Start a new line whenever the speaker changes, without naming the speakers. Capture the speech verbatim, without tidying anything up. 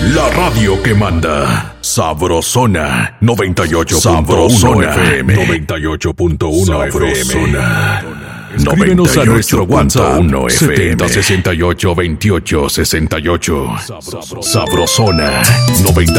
La radio que manda. Sabrosona noventa y ocho punto uno F M. noventa y ocho punto uno F M. Escríbenos a nuestro WhatsApp setenta sesenta y ocho veintiocho sesenta y ocho. Sabrosona noventa